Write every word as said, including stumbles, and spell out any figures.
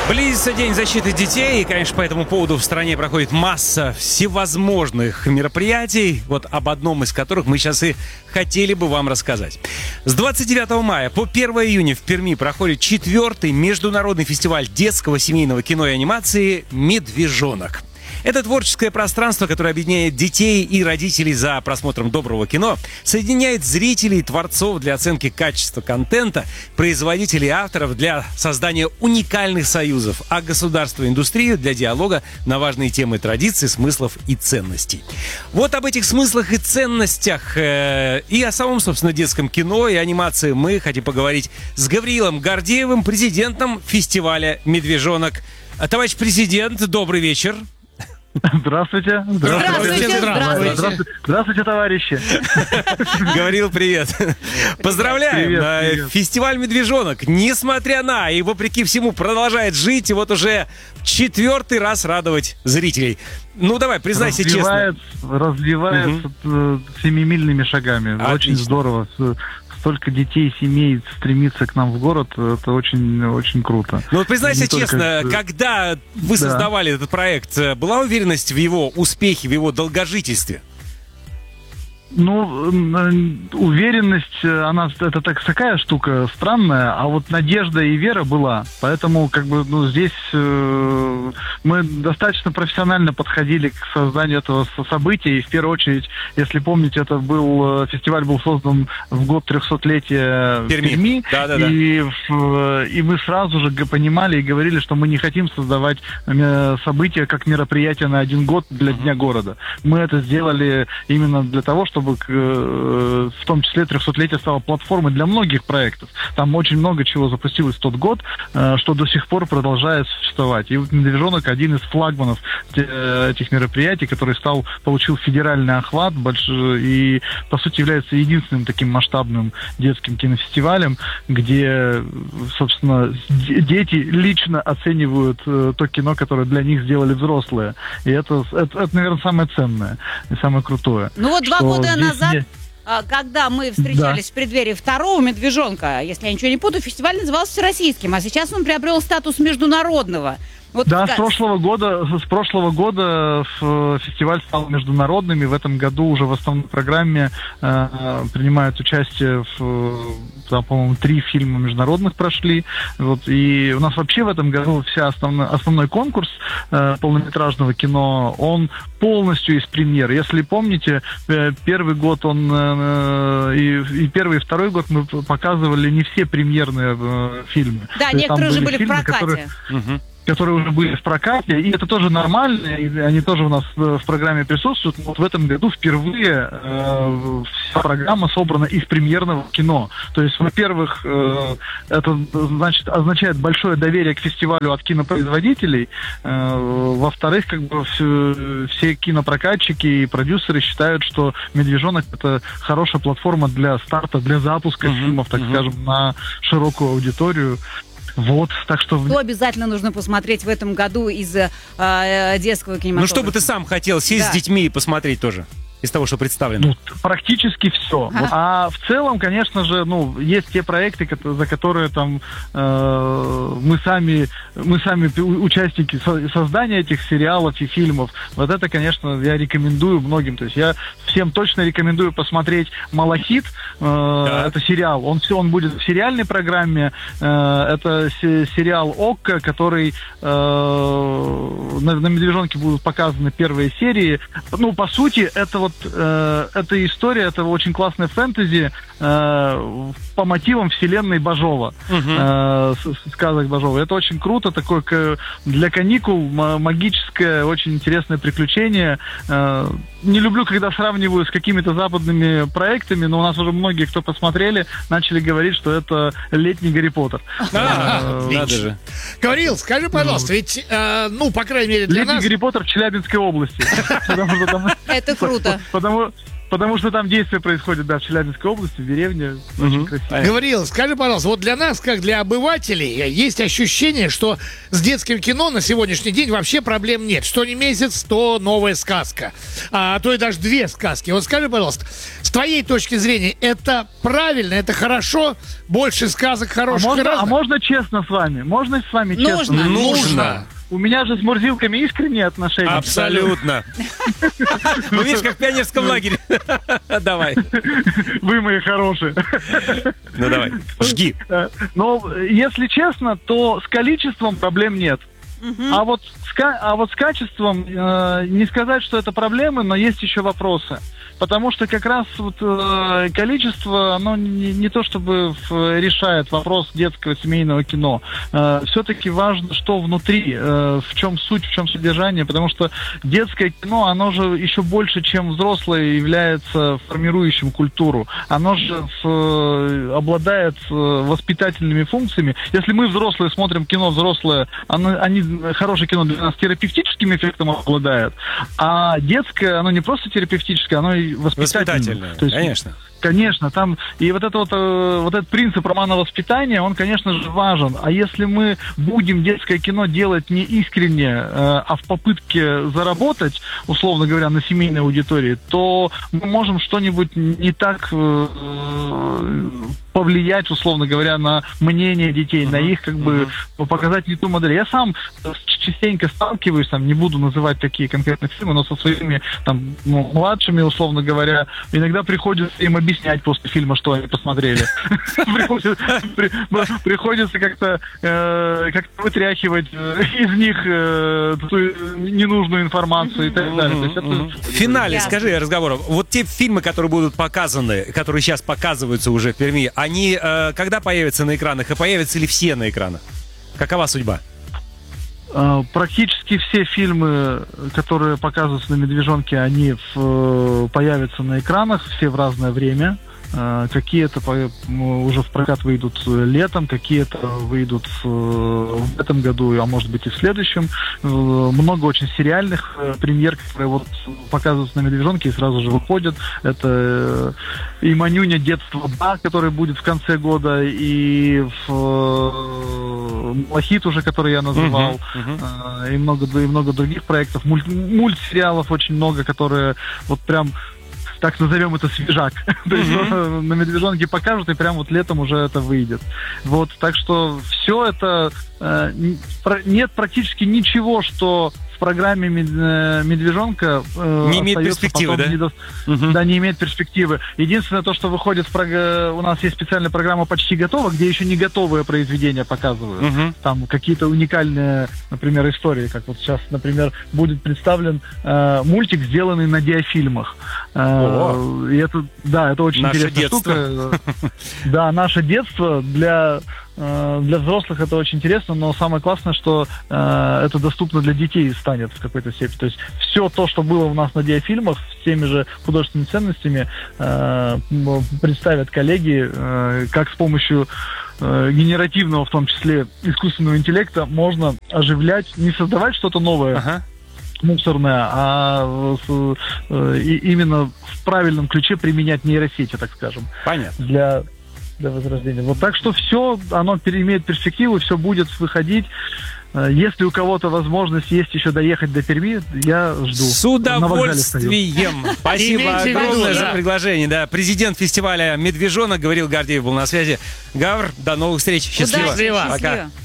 Близится День защиты детей, и, конечно, по этому поводу в стране проходит масса всевозможных мероприятий, вот об одном из которых мы сейчас и хотели бы вам рассказать. С двадцать девятого мая по первое июня в Перми проходит четвертый международный фестиваль детского семейного кино и анимации «Медвежонок». Это творческое пространство, которое объединяет детей и родителей за просмотром доброго кино, соединяет зрителей и творцов для оценки качества контента, производителей и авторов для создания уникальных союзов, а государство и индустрию для диалога на важные темы традиций, смыслов и ценностей. Вот об этих смыслах и ценностях э, и о самом, собственно, детском кино и анимации мы хотим поговорить с Гавриилом Гордеевым, президентом фестиваля «Медвежонок». Товарищ президент, добрый вечер. Здравствуйте. Здравствуйте. Здравствуйте. Здравствуйте, Здравствуйте, товарищи. Говорил привет. Поздравляем. Привет, привет. Фестиваль «Медвежонок», несмотря на и вопреки всему, продолжает жить и вот уже четвертый раз радовать зрителей. Ну давай, признайся развивается, честно. Развивается угу. семимильными шагами. Отлично. Очень здорово. Столько детей, семей стремится к нам в город, это очень, очень круто. Ну вот признайся Не честно, только... когда вы да. создавали этот проект, была уверенность в его успехе, в его долгожительстве? Ну, уверенность, она это так, такая штука странная, а вот надежда и вера была. Поэтому, как бы, ну, здесь э, мы достаточно профессионально подходили к созданию этого события. И в первую очередь, если помните, это был фестиваль был создан в год трехсотлетия Перми. Перми. Да, да, да. И, в, и мы сразу же понимали и говорили, что мы не хотим создавать события как мероприятие на один год для Дня города. Мы это сделали именно для того, чтобы чтобы в том числе трехсотлетие стало платформой для многих проектов. Там очень много чего запустилось в тот год, что до сих пор продолжает существовать. И «Медвежонок» один из флагманов этих мероприятий, который стал, получил федеральный охват большой, и, по сути, является единственным таким масштабным детским кинофестивалем, где, собственно, дети лично оценивают то кино, которое для них сделали взрослые. И это, это, это наверное, самое ценное и самое крутое. Ну вот два года назад, не... когда мы встречались да. в преддверии второго «Медвежонка», если я ничего не путаю, фестиваль назывался всероссийским, а сейчас он приобрел статус международного. Вот да, как... с прошлого года, с прошлого года фестиваль стал международным, и в этом году уже в основной программе э, принимают участие в, там, по-моему, три фильма международных прошли. Вот, и у нас вообще в этом году вся основной, основной конкурс э, полнометражного кино, он полностью из премьер. Если помните, э, первый год он э, и, и первый, и второй год мы показывали не все премьерные э, фильмы. Да, То некоторые уже были фильмы, в прокате. Которые... Угу. которые уже были в прокате, и это тоже нормально, и они тоже у нас в программе присутствуют. Вот в этом году впервые э, вся программа собрана из премьерного кино. То есть, во-первых, э, это значит, означает большое доверие к фестивалю от кинопроизводителей. Э, во-вторых, как бы все, все кинопрокатчики и продюсеры считают, что «Медвежонок» — это хорошая платформа для старта, для запуска mm-hmm. фильмов, так mm-hmm. скажем, на широкую аудиторию. Вот, так что... Что обязательно нужно посмотреть в этом году из э, детского кинематографа? Ну, что бы ты сам хотел сесть да. с детьми и посмотреть тоже? Из того, что представлено. Ну, практически все. Ага. А в целом, конечно же, ну, есть те проекты, за которые там э, мы сами, мы сами участники создания этих сериалов и фильмов. Вот это, конечно, я рекомендую многим. То есть я всем точно рекомендую посмотреть «Малахит». Э, да. Это сериал. Он все, он будет в сериальной программе. Э, это сериал ОККО, который э, на, на «Медвежонке» будут показаны первые серии. Ну, по сути, это вот э, эта история, это очень классная фэнтези э, по мотивам вселенной Бажова, uh-huh. э, сказок Бажова. Это очень круто, такое к, для каникул магическое, очень интересное приключение. Э, не люблю, когда сравниваю с какими-то западными проектами, но у нас уже многие, кто посмотрели, начали говорить, что это летний Гарри Поттер. А, надо же. Гавриил, скажи, пожалуйста, ведь, ну, по крайней мере, для нас... Летний Гарри Поттер в Челябинской области. Это круто. Потому, Потому что там действие происходит, да, в Челябинской области, в деревне. Очень красиво. Гавриил, скажи, пожалуйста, вот для нас, как для обывателей, есть ощущение, что с детским кино на сегодняшний день вообще проблем нет. Что не месяц, то новая сказка. А то и даже две сказки. Вот скажи, пожалуйста, с твоей точки зрения, это правильно, это хорошо? Больше сказок А хороших и можно, а разных? можно честно с вами? Можно с вами Нужно. честно? Нужно. У меня же с Мурзилками искренние отношения. Абсолютно. Ну, видишь, как в пионерском лагере. Давай. Вы мои хорошие. Ну, давай, жги. Но, если честно, то с количеством проблем нет. А вот с, ка- а вот с качеством э, не сказать, что это проблемы, но есть еще вопросы. Потому что как раз вот, э, количество, оно не, не то чтобы в- решает вопрос детского семейного кино. Э, все-таки важно, что внутри, э, в чем суть, в чем содержание, потому что детское кино, оно же еще больше, чем взрослое, является формирующим культуру. Оно же э, обладает э, воспитательными функциями. Если мы, взрослые, смотрим кино взрослое, оно, они, хорошее кино для нас терапевтическим эффектом обладает, а детское, оно не просто терапевтическое, оно и воспитательное. Воспитательное, То есть, конечно. Конечно, там и вот это вот, э, вот этот принцип романа воспитания, он, конечно же, важен. А если мы будем детское кино делать не искренне, э, а в попытке заработать, условно говоря, на семейной аудитории, то мы можем что-нибудь не так э, э, повлиять, условно говоря, на мнение детей, uh-huh. на их, как бы, uh-huh. показать не ту модель. Я сам частенько сталкиваюсь, там, не буду называть такие конкретные фильмы, но со своими, там, ну, младшими, условно говоря, иногда приходится им объяснять после фильма, что они посмотрели. Приходится как-то как-то вытряхивать из них ненужную информацию и так далее. В финале, скажи, разговор, вот те фильмы, которые будут показаны, которые сейчас показываются уже в Перми, они когда появятся на экранах и появятся ли все на экранах? Какова судьба? Практически все фильмы, которые показываются на «Медвежонке», они в, появятся на экранах, все в разное время. Какие-то уже в прокат выйдут летом, какие-то выйдут в этом году, а может быть и в следующем. Много очень сериальных премьер, которые вот показываются на «Медвежонке» и сразу же выходят. Это и «Манюня. Детство Ба», который будет в конце года, и в «Малахит» уже, который я называл, uh-huh, uh-huh. и много, и много других проектов. Мульт, мультсериалов очень много, которые вот прям, так назовем это, свежак. Mm-hmm. То есть на «Медвежонке» покажут, и прям вот летом уже это выйдет. Вот, так что все это... Э, нет практически ничего, что в программе «Медвежонка» э, не имеет перспективы, да? Недо... Uh-huh. Да, не имеет перспективы. Единственное, то, что выходит в прог... у нас есть специальная программа «Почти готова», где еще не готовые произведения показывают. Uh-huh. Там какие-то уникальные, например, истории, как вот сейчас, например, будет представлен э, мультик, сделанный на диафильмах. Э, и это, да, это очень наше интересная детство. штука. Да, наше детство для... Для взрослых это очень интересно, но самое классное, что э, это доступно для детей станет в какой-то степени. То есть все то, что было у нас на диафильмах, с теми же художественными ценностями, э, представят коллеги, э, как с помощью э, генеративного, в том числе искусственного интеллекта, можно оживлять, не создавать что-то новое, ага. мусорное, а э, и именно в правильном ключе применять нейросети, так скажем. Понятно. Для для возрождения. Вот так что все, оно имеет перспективу, все будет выходить. Если у кого-то возможность есть еще доехать до Перми, я жду. С удовольствием. Спасибо огромное за приглашение. Да, президент фестиваля «Медвежонок» Гавриил Гордеев был на связи. Гавр, до новых встреч. Счастливо. Удачи, Пока. счастливо.